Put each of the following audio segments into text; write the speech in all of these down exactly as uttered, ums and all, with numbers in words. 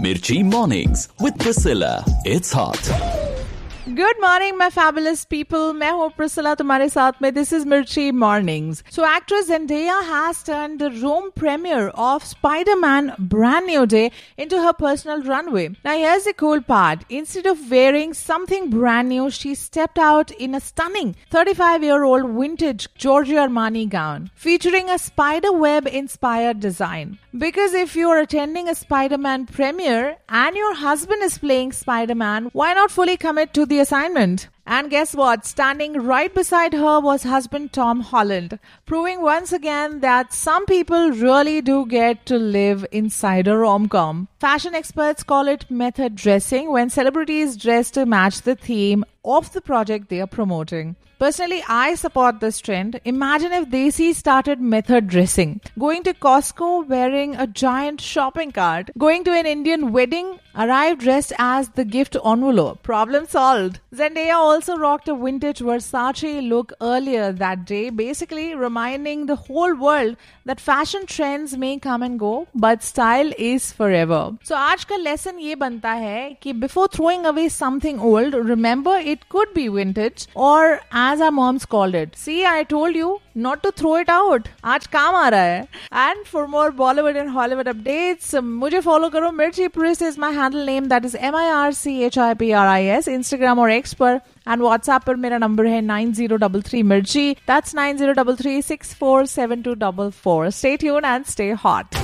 Mirchi Mornings with Priscilla. It's hot. Good morning my fabulous people. मैं हूँ Priscilla तुम्हारे साथ में. दिस इज मिर्ची mornings. So actress Zendaya has turned the Rome premiere of Spider-Man Brand New Day into her personal runway. Now here's the cool part. Instead of wearing something brand new, she stepped out in a stunning thirty-five-year-old vintage Giorgio Armani gown featuring a spider web inspired design. Because if you're attending a Spider-Man premiere and your husband is playing Spider-Man, why not fully commit to the assignment? And guess what? Standing right beside her was husband Tom Holland, proving once again that some people really do get to live inside a rom-com. Fashion experts call it method dressing when celebrities dress to match the theme of the project they are promoting. Personally, I support this trend. Imagine if Desi started method dressing. Going to Costco wearing a giant shopping cart. Going to an Indian wedding, arrived dressed as the gift envelope. Problem solved. Zendaya also rocked a vintage Versace look earlier that day, basically reminding the whole world that fashion trends may come and go, but style is forever. So आज का lesson ये बनता है कि before throwing away something old, remember it could be vintage or as our moms called it. See, I told you not to throw it out. आज काम आ रहा है. And for more Bollywood and Hollywood updates, मुझे follow करो. Mirchi Pris is my handle name. That is M I R C H I P R I S. Instagram और X पर and WhatsApp पर मेरा number है nine zero three three Mirchi. That's nine zero three three six four seven two four four. Stay tuned and stay hot.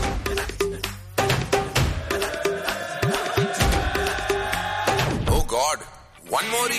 Oh God, one more